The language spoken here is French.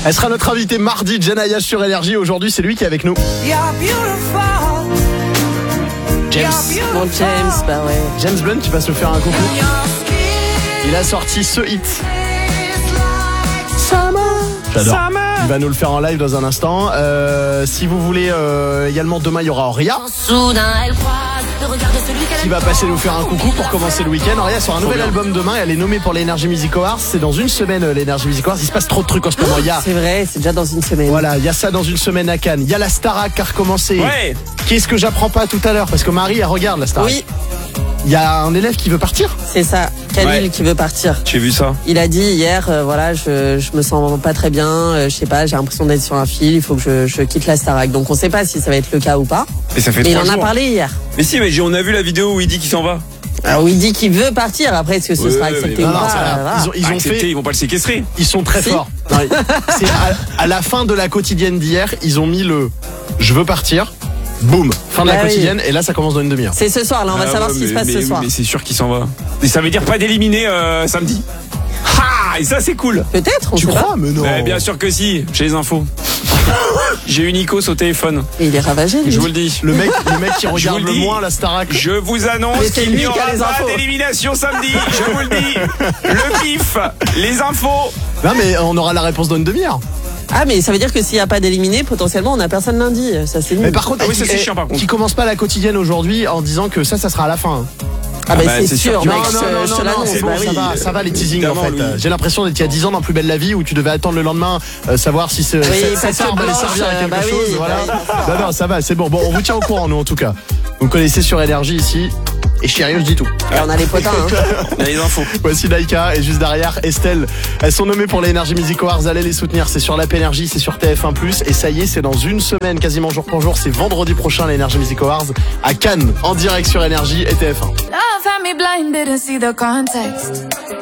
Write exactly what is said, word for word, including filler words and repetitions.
Elle sera notre invitée mardi, Janaya sur Énergie. Aujourd'hui, c'est lui qui est avec nous. James. Bon, James, bah ouais. James Blunt, tu vas se faire un coucou. Il a sorti ce hit. Summer. J'adore. Il va nous le faire en live dans un instant. Euh, si vous voulez, euh, également demain, il y aura Auria qui va passer nous faire un coucou pour commencer le week-end. Auria sort un nouvel album demain. Elle est nommée pour l'Energy Music Awards. C'est dans une semaine, l'Energy Music Awards. Il se passe trop de trucs en ce moment. Il y a... C'est vrai, c'est déjà dans une semaine. Voilà, il y a ça dans une semaine à Cannes. Il y a la Starac qui a recommencé. Ouais. Qu'est-ce que j'apprends pas tout à l'heure? Parce que Marie, elle regarde la Starac. Oui. Il y a un élève qui veut partir. C'est ça, Khalil Ouais. qui veut partir. J'ai vu ça. Il a dit hier, euh, voilà, je, je me sens pas très bien, euh, je sais pas, j'ai l'impression d'être sur un fil, il faut que je, je quitte la Starac. Donc on sait pas si ça va être le cas ou pas. Et ça fait Mais il trois en a jours. parlé hier. Mais si, mais j'ai- on a vu la vidéo où il dit qu'il s'en va. Alors il dit qu'il veut partir, après est-ce que ce Ouais, sera ouais, accepté mais ou non, pas non, c'est rien. euh, voilà. Ils ont, ils ont Accepté, fait, ils vont pas le séquestrer. ils sont très Si. forts. Non, c'est à, à la fin de la quotidienne d'hier, ils ont mis le je veux partir. Boum, fin de la Bah oui. quotidienne. Et là, ça commence dans une demi-heure. C'est ce soir, là on va Ah savoir ouais, ce qui mais- se passe mais- ce soir. Mais c'est sûr qu'il s'en va. Et ça veut dire pas d'éliminer euh, samedi. Ah, et ça c'est cool. Peut-être, on Tu sait crois? pas. Mais non. Eh, bien sûr que si, chez les infos. J'ai eu Nikos au téléphone. Et il est ravagé lui. Je vous le dis. Le mec, le mec qui Je regarde vous le le dis. moins la Starac. Je vous annonce Mais c'est qu'il lui n'y qui a aura les pas infos. d'élimination samedi. Je vous le dis. Le bif, les infos. Non, mais on aura la réponse dans une demi-heure. Ah mais ça veut dire que s'il n'y a pas d'éliminé, potentiellement on n'a personne lundi. Ça c'est nul. Mais par contre, Ah oui, elle ça, c'est qui- chiant, par contre. qui commence pas la quotidienne aujourd'hui en disant que ça, ça sera à la fin. Ah bah, Ah bah, c'est c'est sûr sûr, que- mec, Non, je, non, non, je te non, l'annonce. c'est bon, bah ça oui. va, ça va les teasings en Évidemment, fait. Louis. J'ai l'impression d'être il y a dix ans dans Plus belle la vie où tu devais attendre le lendemain, euh, savoir si ce, Oui, cette, parce cette que arme allait Blanche, servir à euh, quelque bah oui, chose. Voilà. bah Non, non, ça va, c'est bon. Bon, on vous tient au courant, nous en tout cas. Vous me connaissez sur Énergie ici. Et chérie, je dis tout. Et on a les potins. Hein. Il y a les infos. Voici Daika et juste derrière Estelle. Elles sont nommées pour les Energy Music Awards. Allez les soutenir. C'est sur l'App Énergie, c'est sur T F un plus. Et ça y est, c'est dans une semaine, quasiment jour pour jour. C'est vendredi prochain les Energy Music Awards à Cannes, en direct sur Énergie et T F un. Love had me blinded and see the context.